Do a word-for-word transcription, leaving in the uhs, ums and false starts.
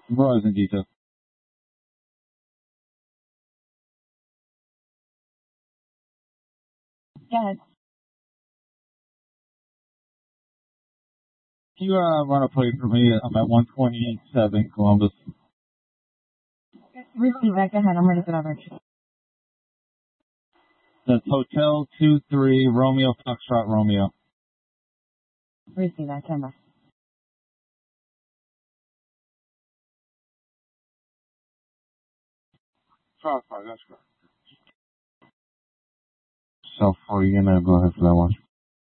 Verizon detail. Yes. Can you uh, run a plate for me? I'm at one twenty-seven Columbus. Repeat that. Go ahead. I'm ready for that record. That's Hotel two three Romeo Foxtrot Romeo. Repeat that. Camera. South Florida, you're gonna go ahead for that one.